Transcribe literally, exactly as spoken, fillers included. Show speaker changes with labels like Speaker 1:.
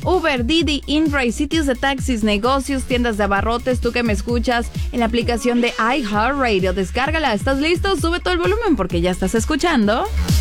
Speaker 1: Uber, Didi, InDrive, sitios de taxis, negocios, tiendas de abarrotes, tú que me escuchas en la aplicación de iHeartRadio. Descárgala, ¿estás listo? Sube todo el volumen porque ya estás escuchando